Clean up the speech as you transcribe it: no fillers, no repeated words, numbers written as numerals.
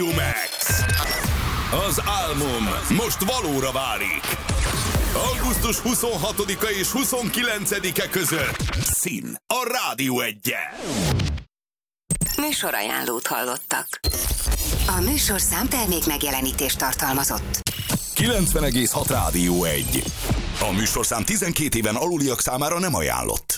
Max. Az álmom most valóra válik. Augusztus 26-a és 29-e között Szín a Rádió 1-en. Műsorajánlót hallottak. A műsorszám termék megjelenítést tartalmazott. 90,6 Rádió 1. A műsorszám 12 éven aluliak számára nem ajánlott.